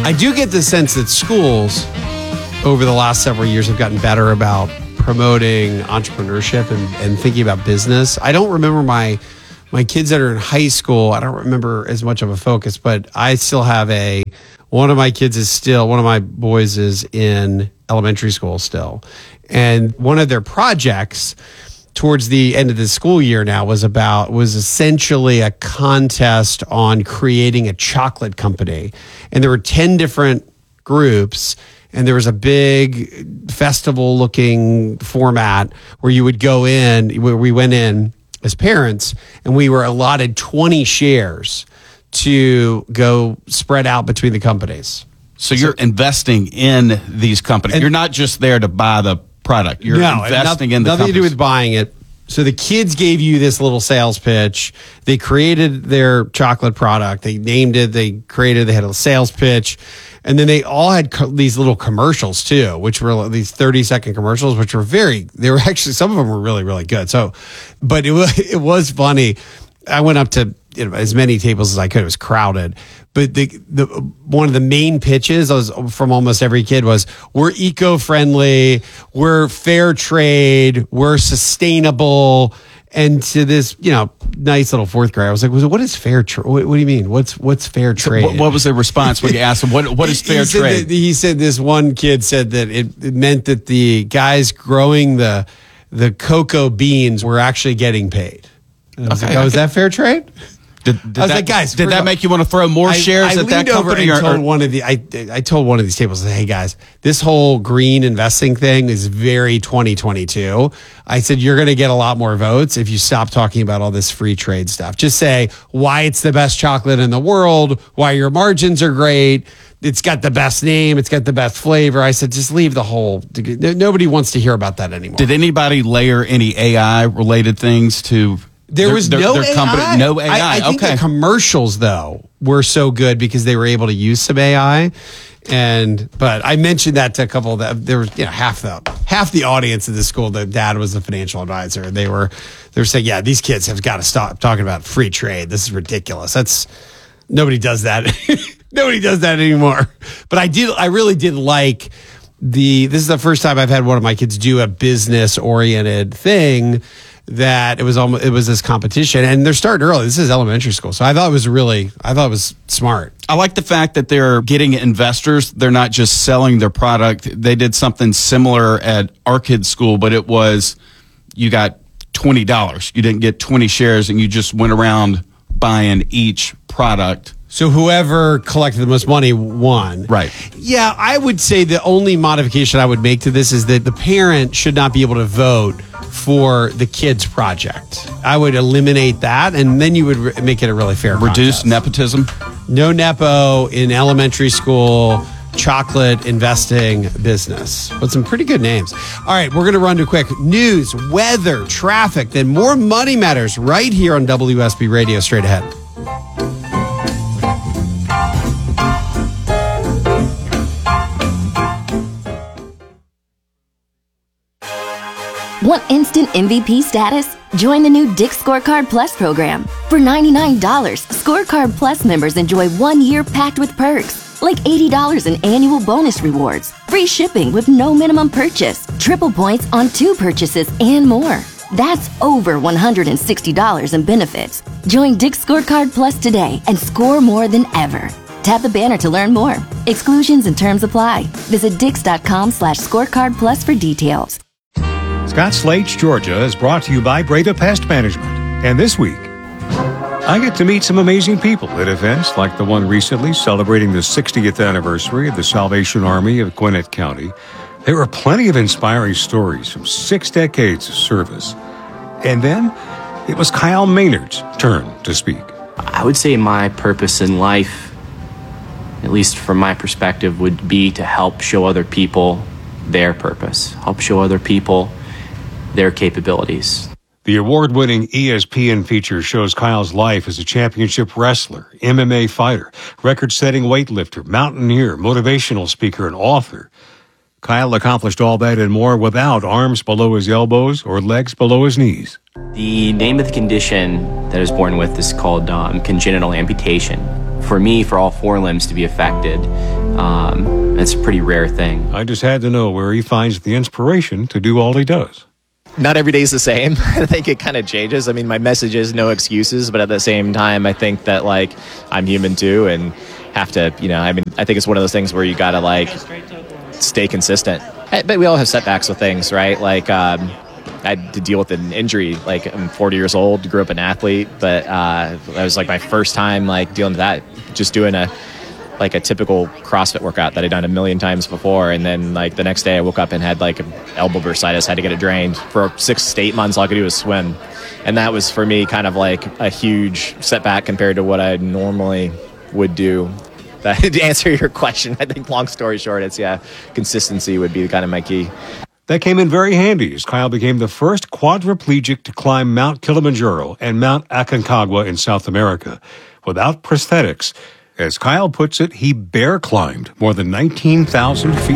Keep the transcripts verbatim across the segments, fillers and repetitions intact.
I do get the sense that schools over the last several years have gotten better about promoting entrepreneurship and, and thinking about business. I don't remember my my kids that are in high school. I don't remember as much of a focus, but I still have a, one of my kids is still, one of my boys is in elementary school still. And one of their projects towards the end of the school year now was about, was essentially a contest on creating a chocolate company. And there were ten different groups, and there was a big festival looking format where you would go in, where we went in as parents, and we were allotted twenty shares to go spread out between the companies. So you're so, investing in these companies. You're not just there to buy the product. You're no, investing no, in the nothing companies. to do with buying it. So the kids gave you this little sales pitch. They created their chocolate product. They named it. They created, they had a sales pitch. And then they all had co- these little commercials too, which were these thirty second commercials, which were very, they were actually, some of them were really, really good. So, but it was, it was funny. I went up to, you know, as many tables as I could. It was crowded. But the, the one of the main pitches was from almost every kid was, we're eco-friendly, we're fair trade, we're sustainable. And to this, you know, nice little fourth grade, I was like, what is fair trade? What, what do you mean? What's what's fair trade? So what, what was the response when you asked him, what, what is fair he said trade? That, he said this one kid said that it, it meant that the guys growing the the cocoa beans were actually getting paid. And I was Okay. like, oh, is that fair trade? Did, did I was that, like, guys, did that make you want to throw more I, shares I at that leaned over company? and Or, told or one of the, I, I told one of these tables, hey guys, this whole green investing thing is very twenty twenty-two. I said, you're going to get a lot more votes if you stop talking about all this free trade stuff. Just say why it's the best chocolate in the world, why your margins are great. It's got the best name. It's got the best flavor. I said, just leave the whole, nobody wants to hear about that anymore. did anybody layer any A I related things to There their, was their, no their A I. company? No A I. I, I think okay. the commercials though were so good because they were able to use some A I. And but I mentioned that to a couple of the, there was you know half the half the audience of the school. The dad was a financial advisor, and they were they were saying, yeah, these kids have got to stop talking about free trade. This is ridiculous. That's nobody does that. Nobody does that anymore. But I did. I really did like the. This is the first time I've had one of my kids do a business oriented thing. That it was almost it was this competition, and they're starting early. This is elementary school, so I thought it was really I thought it was smart. I like the fact that they're getting investors. They're not just selling their product. They did something similar at our kids' school, but it was you got twenty dollars. You didn't get twenty shares, and you just went around buying each product. So whoever collected the most money won. Right. Yeah, I would say the only modification I would make to this is that the parent should not be able to vote for the kids' project. I would eliminate that, and then you would re- make it a really fair Reduce contest. nepotism. No nepo in elementary school chocolate investing business. With some pretty good names. All right, we're going to run to quick news, weather, traffic, then more Money Matters right here on W S B Radio straight ahead. Want instant M V P status? Join the new Dick's Scorecard Plus program. For ninety-nine dollars, Scorecard Plus members enjoy one year packed with perks, like eighty dollars in annual bonus rewards, free shipping with no minimum purchase, triple points on two purchases, and more. That's over one hundred sixty dollars in benefits. Join Dick's Scorecard Plus today and score more than ever. Tap the banner to learn more. Exclusions and terms apply. Visit dix.com slash scorecard plus for details. Scott Slate's Georgia is brought to you by Breda Pest Management. And this week, I get to meet some amazing people at events like the one recently celebrating the sixtieth anniversary of the Salvation Army of Gwinnett County. There were plenty of inspiring stories from six decades of service. And then it was Kyle Maynard's turn to speak. I would say my purpose in life, at least from my perspective, would be to help show other people their purpose, help show other people their capabilities. The award-winning E S P N feature shows Kyle's life as a championship wrestler, M M A fighter, record-setting weightlifter, mountaineer, motivational speaker, and author. Kyle accomplished all that and more without arms below his elbows or legs below his knees. The name of the condition that I was born with is called um, congenital amputation. For me, for all four limbs to be affected, Um, it's a pretty rare thing. I just had to know where he finds the inspiration to do all he does. Not every day's the same. I think it kind of changes. I mean, my message is no excuses, but at the same time, I think that, like, I'm human too and have to, you know, I mean, I think it's one of those things where you got to, like, stay consistent. But we all have setbacks with things, right? Like, um, I had to deal with an injury. Like, I'm forty years old, grew up an athlete, but uh, that was, like, my first time, like, dealing with that, just doing a, like a typical CrossFit workout that I'd done a million times before. And then, like, the next day I woke up and had, like, elbow bursitis, had to get it drained. For six to eight months, all I could do was swim. And that was, for me, kind of like a huge setback compared to what I normally would do. That, to answer your question, I think, long story short, it's, yeah, consistency would be kind of my key. That came in very handy as Kyle became the first quadriplegic to climb Mount Kilimanjaro and Mount Aconcagua in South America without prosthetics. As Kyle puts it, he bear climbed more than nineteen thousand feet.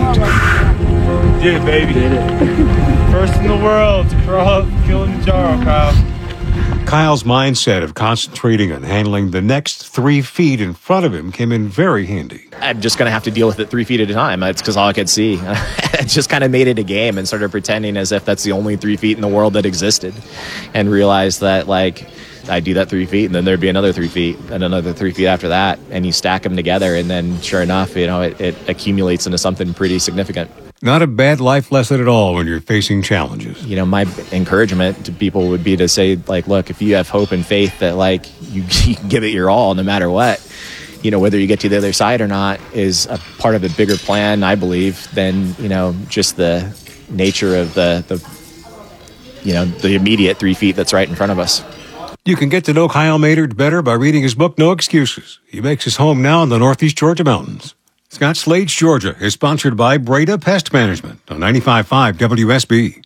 Did it, baby. Did it. First in the world to cross Kilimanjaro, Kyle. Kyle's mindset of concentrating on handling the next three feet in front of him came in very handy. I'm just going to have to deal with it three feet at a time. It's because all I could see. I just kind of made it a game and started pretending as if that's the only three feet in the world that existed, and realized that, like, I do that three feet, and then there'd be another three feet, and another three feet after that, and you stack them together, and then sure enough, you know, it, it accumulates into something pretty significant. Not a bad life lesson at all when you're facing challenges. You know, my encouragement to people would be to say, like, look, if you have hope and faith that, like, you, you can give it your all no matter what, you know, whether you get to the other side or not is a part of a bigger plan, I believe, than, you know, just the nature of the, the you know, the immediate three feet that's right in front of us. You can get to know Kyle Maynard better by reading his book, No Excuses. He makes his home now in the Northeast Georgia mountains. Scott Slade's Georgia is sponsored by Breda Pest Management on ninety-five point five W S B.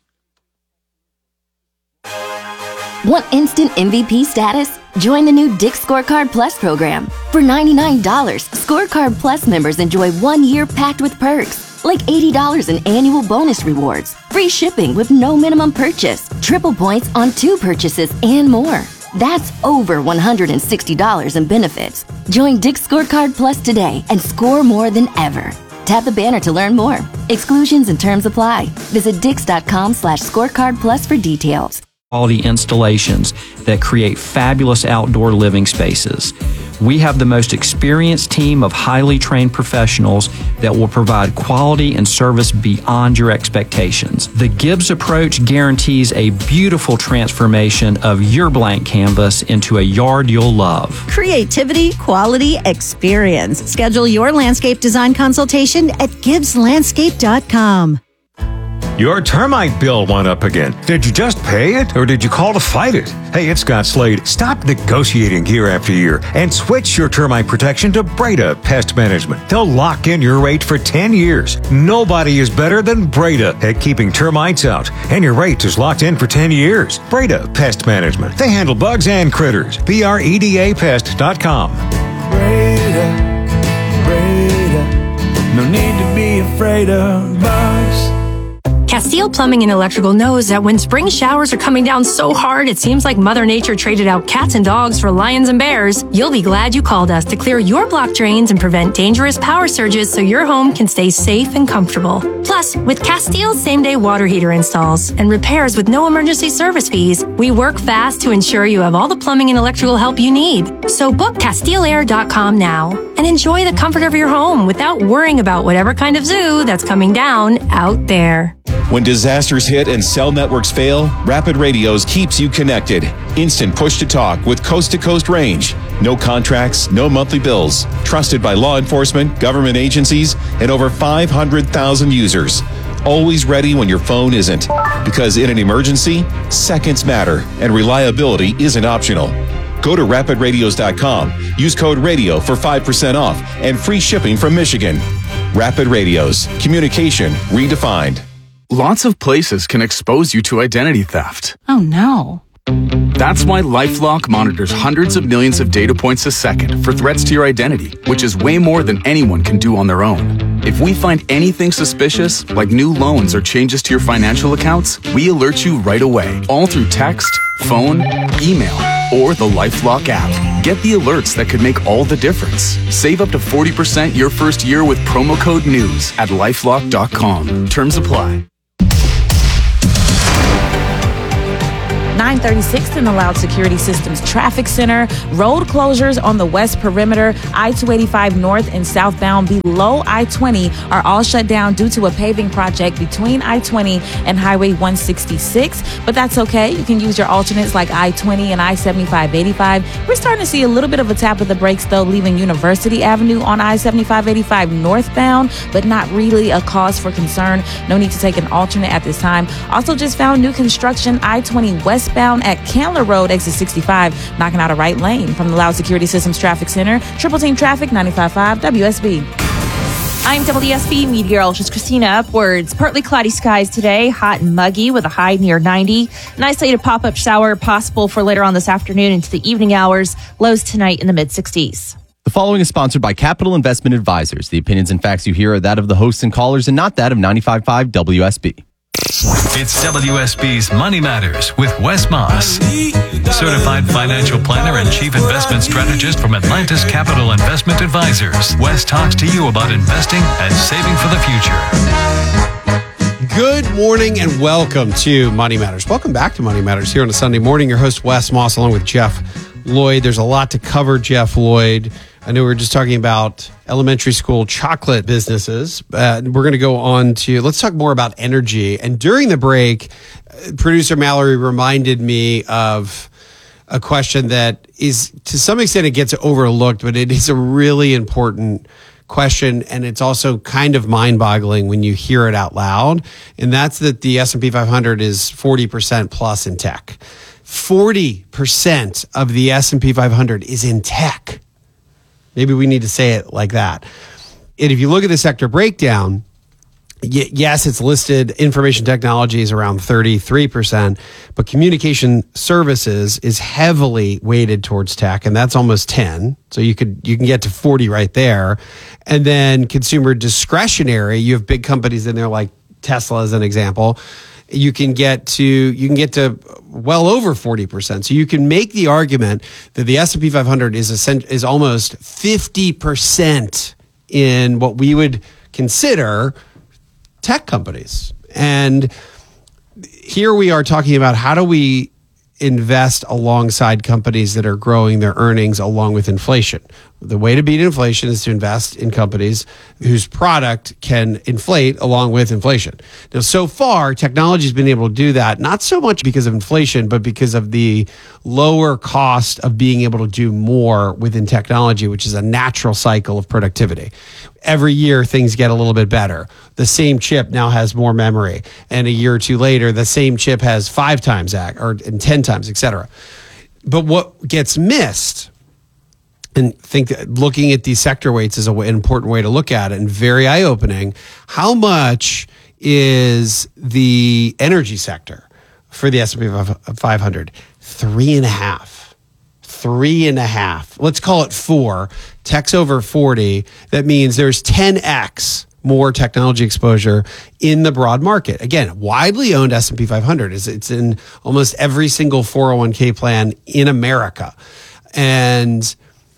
Want instant M V P status? Join the new Dick's Scorecard Plus program. For ninety-nine dollars, Scorecard Plus members enjoy one year packed with perks, like eighty dollars in annual bonus rewards, free shipping with no minimum purchase, triple points on two purchases, and more. That's over one hundred sixty dollars in benefits. Join Dick's Scorecard Plus today and score more than ever. Tap the banner to learn more. Exclusions and terms apply. Visit dix.com slash scorecard plus for details. Quality installations that create fabulous outdoor living spaces. We have the most experienced team of highly trained professionals that will provide quality and service beyond your expectations. The Gibbs approach guarantees a beautiful transformation of your blank canvas into a yard you'll love. Creativity, quality, experience. Schedule your landscape design consultation at gibbs landscape dot com. Your termite bill went up again. Did you just pay it, or did you call to fight it? Hey, it's Scott Slade. Stop negotiating year after year and switch your termite protection to Breda Pest Management. They'll lock in your rate for ten years. Nobody is better than Breda at keeping termites out, and your rate is locked in for ten years. Breda Pest Management. They handle bugs and critters. B R E D A pest dot com. Breda, Breda. No need to be afraid of bugs. Castile Plumbing and Electrical knows that when spring showers are coming down so hard it seems like Mother Nature traded out cats and dogs for lions and bears, you'll be glad you called us to clear your block drains and prevent dangerous power surges so your home can stay safe and comfortable. Plus, with Castile's same-day water heater installs and repairs with no emergency service fees, we work fast to ensure you have all the plumbing and electrical help you need. So book Castile Air dot com now and enjoy the comfort of your home without worrying about whatever kind of zoo that's coming down out there. When disasters hit and cell networks fail, Rapid Radios keeps you connected. Instant push-to-talk with coast-to-coast range. No contracts, no monthly bills. Trusted by law enforcement, government agencies, and over five hundred thousand users. Always ready when your phone isn't. Because in an emergency, seconds matter, and reliability isn't optional. Go to rapid radios dot com. Use code RADIO for five percent off and free shipping from Michigan. Rapid Radios. Communication redefined. Lots of places can expose you to identity theft. Oh no. That's why LifeLock monitors hundreds of millions of data points a second for threats to your identity, which is way more than anyone can do on their own. If we find anything suspicious, like new loans or changes to your financial accounts, we alert you right away, all through text, phone, email, or the LifeLock app. Get the alerts that could make all the difference. Save up to forty percent your first year with promo code NEWS at lifelock dot com. Terms apply. nine thirty-six in the Loud Security Systems Traffic Center. Road closures on the west perimeter, I two eighty-five north and southbound below I twenty are all shut down due to a paving project between I twenty and Highway one sixty-six. But that's okay. You can use your alternates like I twenty and I seventy-five eighty-five. We're starting to see a little bit of a tap of the brakes, though, leaving University Avenue on I seventy-five eighty-five northbound, but not really a cause for concern. No need to take an alternate at this time. Also just found new construction I twenty westbound at Candler Road, exit sixty-five, knocking out a right lane. From the Loud Security Systems Traffic Center, Triple Team Traffic, ninety-five point five W S B. I'm W S B meteorologist Christina Upwards. Partly cloudy skies today, hot and muggy with a high near ninety. An isolated pop-up shower possible for later on this afternoon into the evening hours. Lows tonight in the mid-sixties. The following is sponsored by Capital Investment Advisors. The opinions and facts you hear are that of the hosts and callers and not that of ninety-five point five W S B. It's W S B's Money Matters with Wes Moss, certified financial planner and chief investment strategist from Atlantis Capital Investment Advisors. Wes talks to you about investing and saving for the future. Good morning and welcome to Money Matters. Welcome back to Money Matters here on a Sunday morning. Your host, Wes Moss, along with Jeff Lloyd. There's a lot to cover, Jeff Lloyd. I know we were just talking about elementary school chocolate businesses. Uh, we're going to go on to, let's talk more about energy. And during the break, uh, producer Mallory reminded me of a question that is, to some extent, it gets overlooked, but it is a really important question. And it's also kind of mind-boggling when you hear it out loud. And that's that the S and P five hundred is forty percent plus in tech. forty percent of the S and P five hundred is in tech. Maybe we need to say it like that. And if you look at the sector breakdown, y- yes, it's listed information technology is around thirty-three percent, but communication services is heavily weighted towards tech, and that's almost ten. So you could you can get to forty right there. And then consumer discretionary, you have big companies in there like Tesla as an example. You can get to you can get to well over forty percent. So you can make the argument that the S and P five hundred is a, is almost fifty percent in what we would consider tech companies. And here we are talking about how do we invest alongside companies that are growing their earnings along with inflation. The way to beat inflation is to invest in companies whose product can inflate along with inflation. Now, so far, technology has been able to do that, not so much because of inflation, but because of the lower cost of being able to do more within technology, which is a natural cycle of productivity. Every year, things get a little bit better. The same chip now has more memory. And a year or two later, the same chip has five times that, or and ten times, et cetera. But what gets missed, and think that looking at these sector weights is a way, an important way to look at it, and very eye-opening. How much is the energy sector for the S and P five hundred? Three and a half. Three and a half. Let's call it four. Tech's over forty. That means there's ten x more technology exposure in the broad market. Again, widely owned S and P five hundred. is It's in almost every single four oh one k plan in America. And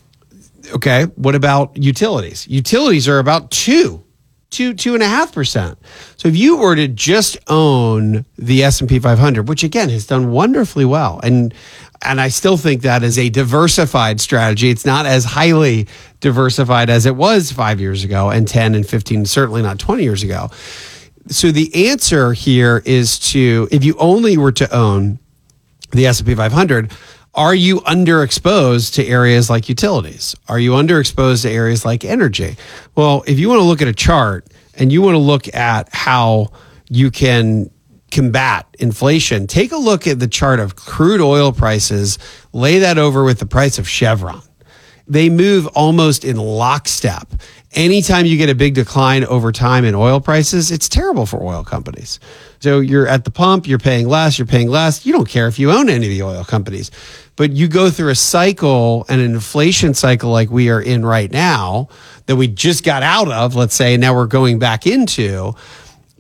okay, what about utilities? Utilities are about two, two, two and a half percent. So if you were to just own the S and P five hundred, which again has done wonderfully well, and and I still think that is a diversified strategy. It's not as highly diversified as it was five years ago, and ten and fifteen, certainly not twenty years ago. So the answer here is to, if you only were to own the S and P five hundred, are you underexposed to areas like utilities? Are you underexposed to areas like energy? Well, if you want to look at a chart and you want to look at how you can combat inflation, take a look at the chart of crude oil prices, lay that over with the price of Chevron. They move almost in lockstep. Anytime you get a big decline over time in oil prices, it's terrible for oil companies. So you're at the pump, you're paying less, you're paying less. You don't care if you own any of the oil companies. But you go through a cycle, an inflation cycle like we are in right now, that we just got out of, let's say, and now we're going back into.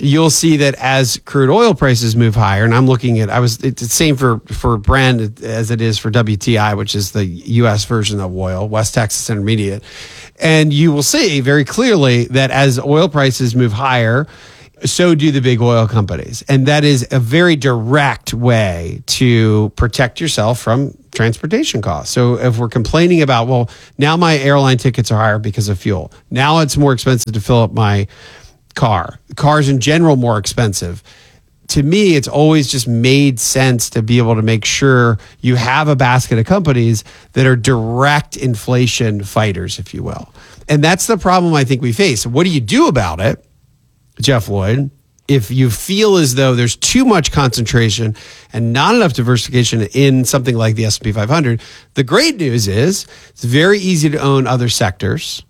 you'll see that as crude oil prices move higher, and I'm looking at, I was, it's the same for, for Brent as it is for W T I, which is the U S version of oil, West Texas Intermediate. And you will see very clearly that as oil prices move higher, so do the big oil companies. And that is a very direct way to protect yourself from transportation costs. So if we're complaining about, well, now my airline tickets are higher because of fuel. Now it's more expensive to fill up my car. Cars in general more expensive. To me, it's always just made sense to be able to make sure you have a basket of companies that are direct inflation fighters, if you will. And that's the problem I think we face. What do you do about it, Jeff Lloyd, if you feel as though there's too much concentration and not enough diversification in something like the S and P five hundred? The great news is it's very easy to own other sectors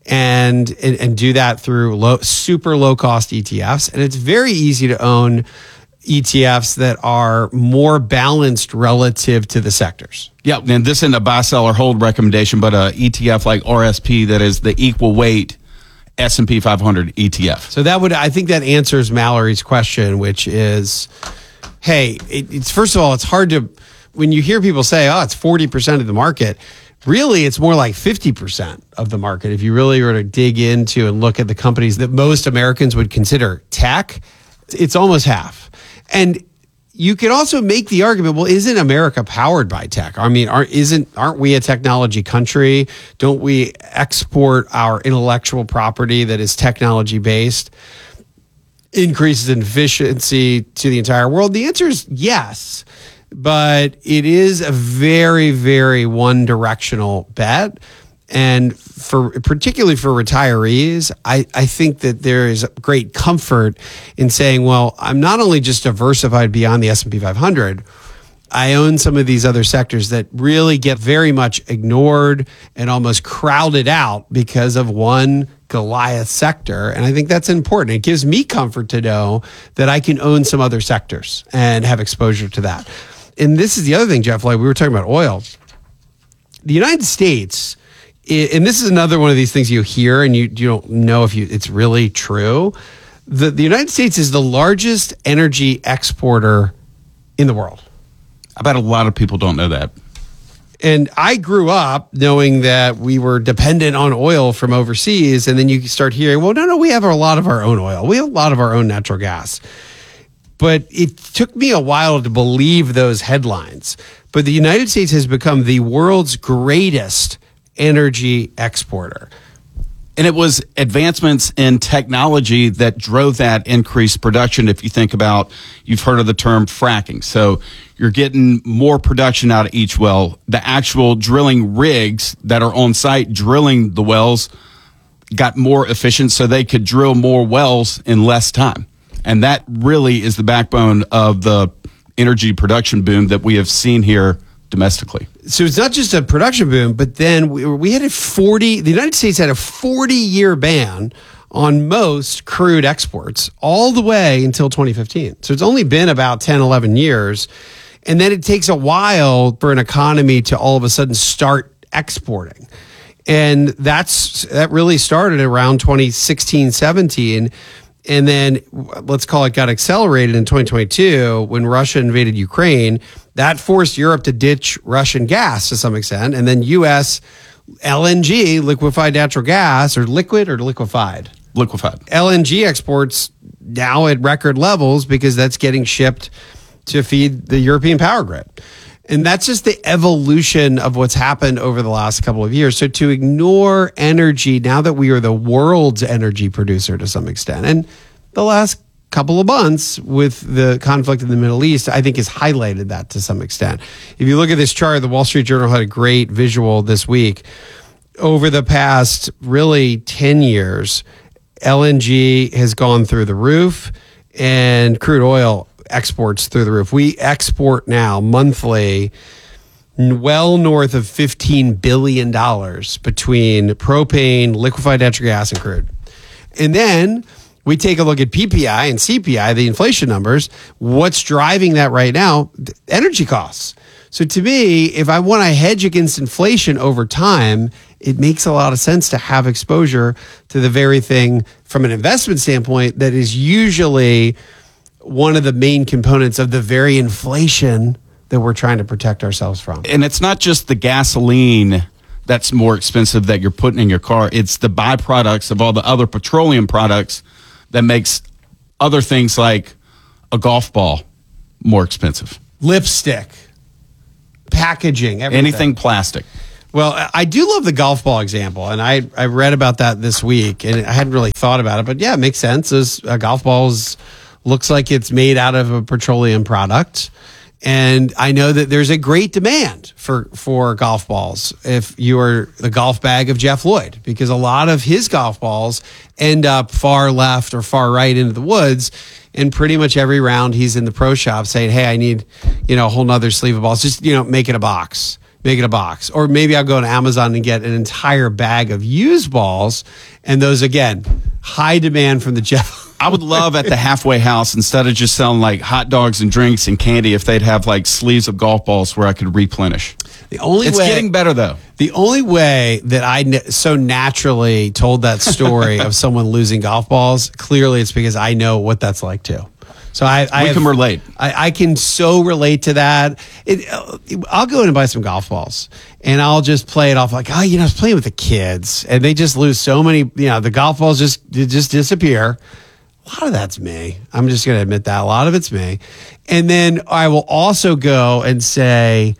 and and, and do that through low, super low cost E T Fs. And it's very easy to own E T Fs that are more balanced relative to the sectors. Yeah, and this isn't a buy, sell, or hold recommendation, but a E T F like R S P that is the equal weight S and P five hundred E T F. So that would, I think that answers Mallory's question, which is, hey, it, it's first of all, it's hard to, when you hear people say, oh, it's forty percent of the market, really it's more like fifty percent of the market. If you really were to dig into and look at the companies that most Americans would consider tech, it's almost half. And you could also make the argument, well, isn't America powered by tech? I mean, aren't, isn't, aren't we a technology country? Don't we export our intellectual property that is technology based? Increases in efficiency to the entire world? The answer is yes, but it is a very, very one directional bet. And for particularly for retirees, I, I think that there is great comfort in saying, well, I'm not only just diversified beyond the S and P five hundred, I own some of these other sectors that really get very much ignored and almost crowded out because of one Goliath sector. And I think that's important. It gives me comfort to know that I can own some other sectors and have exposure to that. And this is the other thing, Jeff, like we were talking about oil. The United States, and this is another one of these things you hear and you, you don't know if you, it's really true. The, the United States is the largest energy exporter in the world. I bet a lot of people don't know that. And I grew up knowing that we were dependent on oil from overseas. And then you start hearing, well, no, no, we have a lot of our own oil. We have a lot of our own natural gas. But it took me a while to believe those headlines. But the United States has become the world's greatest energy exporter. And it was advancements in technology that drove that increased production. If you think about, you've heard of the term fracking. So you're getting more production out of each well. The actual drilling rigs that are on site drilling the wells got more efficient so they could drill more wells in less time. And that really is the backbone of the energy production boom that we have seen here domestically. So it's not just a production boom, but then we, we had a forty, the United States had a forty year ban on most crude exports all the way until twenty fifteen. So it's only been about ten, eleven years. And then it takes a while for an economy to all of a sudden start exporting. And that's, that really started around twenty sixteen, seventeen. And then let's call it got accelerated in twenty twenty-two when Russia invaded Ukraine. That forced Europe to ditch Russian gas to some extent. And then U S L N G, liquefied natural gas, or liquid or liquefied? Liquefied. L N G exports now at record levels because that's getting shipped to feed the European power grid. And that's just the evolution of what's happened over the last couple of years. So to ignore energy, now that we are the world's energy producer to some extent, and the last couple of months with the conflict in the Middle East, I think has highlighted that to some extent. If you look at this chart, the Wall Street Journal had a great visual this week. Over the past really ten years, L N G has gone through the roof and crude oil exports through the roof. We export now monthly well north of fifteen billion dollars between propane, liquefied natural gas, and crude. And then we take a look at P P I and C P I, the inflation numbers. What's driving that right now? Energy costs. So to me, if I want to hedge against inflation over time, it makes a lot of sense to have exposure to the very thing from an investment standpoint that is usually one of the main components of the very inflation that we're trying to protect ourselves from. And it's not just the gasoline that's more expensive that you're putting in your car. It's the byproducts of all the other petroleum products that makes other things like a golf ball more expensive. Lipstick, packaging, everything. Anything plastic. Well, I do love the golf ball example, and I, I read about that this week, and I hadn't really thought about it, but yeah, it makes sense. As a golf ball is, looks like it's made out of a petroleum product. And I know that there's a great demand for, for golf balls if you are the golf bag of Jeff Lloyd, because a lot of his golf balls end up far left or far right into the woods. And pretty much every round he's in the pro shop saying, hey, I need, you know, a whole nother sleeve of balls. Just, you know, make it a box. Make it a box. Or maybe I'll go to Amazon and get an entire bag of used balls. And those, again, high demand from the Jeff. I would love at the halfway house, instead of just selling like hot dogs and drinks and candy, if they'd have like sleeves of golf balls where I could replenish. The only it's way, getting better though. The only way that I n- so naturally told that story of someone losing golf balls, clearly it's because I know what that's like too. So I, I we have, can relate. I, I can so relate to that. It, uh, I'll go in and buy some golf balls, and I'll just play it off like, oh, you know, I was playing with the kids, and they just lose so many. You know, the golf balls just just disappear. A lot of that's me. I'm just going to admit that a lot of it's me. And then I will also go and say,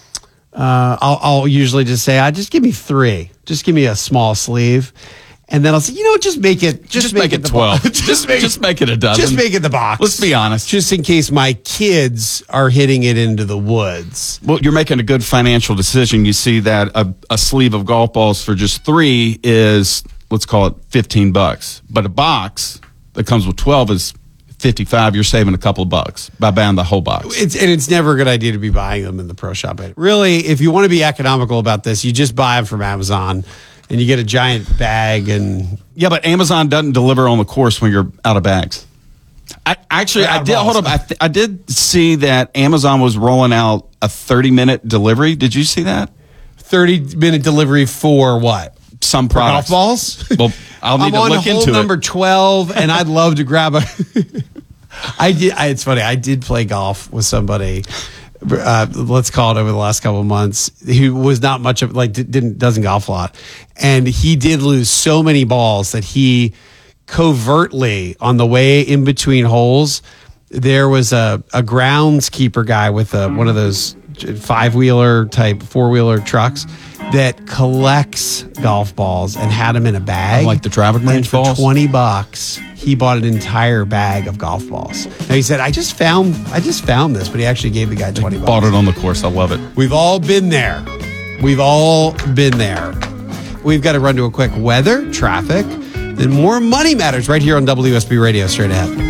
uh, I'll, I'll usually just say, I just give me three. Just give me a small sleeve. And then I'll say, you know, just make it, just, Just make, make it, it the twelve. box. Just make- just make it a dozen. Just make it the box. Let's be honest. Just in case my kids are hitting it into the woods. Well, you're making a good financial decision. You see that a, a sleeve of golf balls for just three is, let's call it fifteen bucks. But a box that comes with twelve is fifty-five. You're saving a couple of bucks by buying the whole box. It's, and it's never a good idea to be buying them in the pro shop. Really, if you want to be economical about this, you just buy them from Amazon. And you get a giant bag, and yeah, but Amazon doesn't deliver on the course when you're out of bags. I actually, I did hold up. I, th- I did see that Amazon was rolling out a thirty minute delivery. Did you see that? thirty minute delivery for what? Some For products. golf balls? Well, I'll need I'm to on look hole into number it. twelve, and I'd love to grab a. I did. I, it's funny. I did play golf with somebody. Uh, let's call it over the last couple of months. He was not much of like didn't doesn't golf a lot, and he did lose so many balls that he covertly on the way in between holes. There was a, a groundskeeper guy with a, one of those five wheeler type four wheeler trucks that collects golf balls and had them in a bag, like the driving range and for balls? twenty bucks. He bought an entire bag of golf balls. Now he said, I just found I just found this, but he actually gave the guy twenty bucks. Bought it on the course. I love it. We've all been there. We've all been there. We've got to run to a quick weather, traffic, then more Money Matters right here on W S B Radio straight ahead.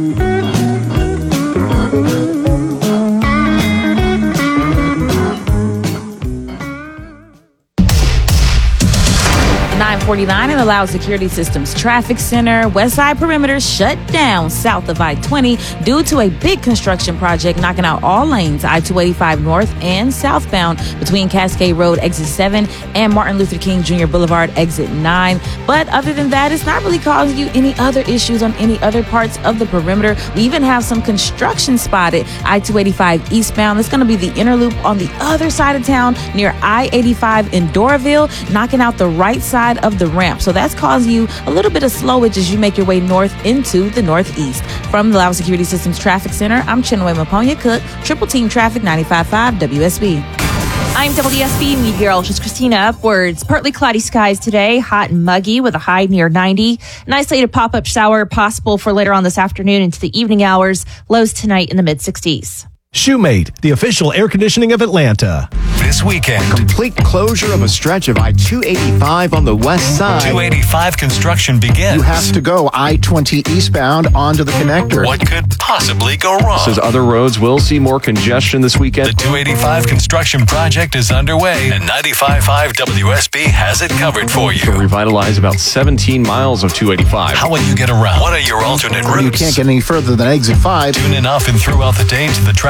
nine forty-nine in the Loud Security Systems Traffic Center. West Side Perimeter shut down south of I twenty due to a big construction project knocking out all lanes, I two eighty-five north and southbound between Cascade Road exit seven and Martin Luther King Junior Boulevard exit nine. But other than that, it's not really causing you any other issues on any other parts of the perimeter. We even have some construction spotted I two eighty-five eastbound. It's going to be the inner loop on the other side of town near I eighty-five in Doraville, knocking out the right side of the ramp. So that's causing you a little bit of slowage as you make your way north into the northeast. From the Loud Security Systems Traffic Center, I'm Chinwe Maponya Cook, Triple Team Traffic ninety-five point five W S B. I'm W S B meteorologist Christina Upwards. Partly cloudy skies today, hot and muggy with a high near ninety. An isolated pop-up shower possible for later on this afternoon into the evening hours. Lows tonight in the mid sixties. Shoemate, the official air conditioning of Atlanta. This weekend, complete closure of a stretch of I two eighty-five on the west side. two eighty-five construction begins. You have to go I twenty eastbound onto the connector. What could possibly go wrong? Says other roads will see more congestion this weekend. The two eighty-five construction project is underway, and ninety-five point five W S B has it covered for you. To revitalize about seventeen miles of two eighty-five. How will you get around? What are your alternate routes? You can't get any further than exit five. Tune in often throughout the day to the traffic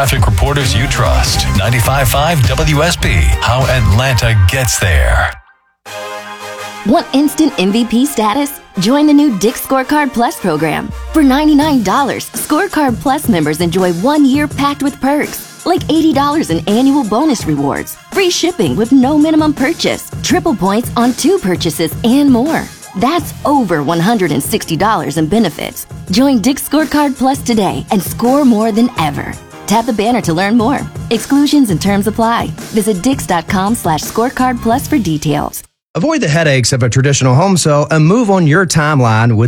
traffic reporters you trust. ninety-five point five W S B, how Atlanta gets there. Want instant M V P status? Join the new Dick's Scorecard Plus program. For ninety-nine dollars, Scorecard Plus members enjoy one year packed with perks, like eighty dollars in annual bonus rewards, free shipping with no minimum purchase, triple points on two purchases, and more. That's over one hundred sixty dollars in benefits. Join Dick's Scorecard Plus today and score more than ever. Tap the banner to learn more. Exclusions and terms apply. Visit dix.com slash scorecard plus for details. Avoid the headaches of a traditional home sale and move on your timeline with